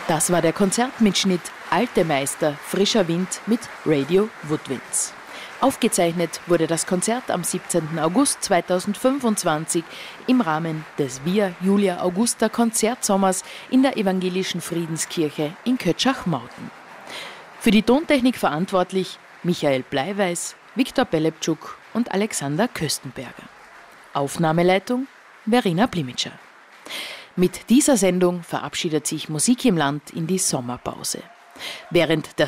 Das war der Konzertmitschnitt Alte Meister, frischer Wind mit Radio Woodwinds. Aufgezeichnet wurde das Konzert am 17. August 2025 im Rahmen des Via Julia Augusta Konzertsommers in der Evangelischen Friedenskirche in Kötschach-Mauten. Für die Tontechnik verantwortlich Michael Bleiweiß, Viktor Belepczuk und Alexander Köstenberger. Aufnahmeleitung Verena Blimitscher. Mit dieser Sendung verabschiedet sich Musik im Land in die Sommerpause. Während der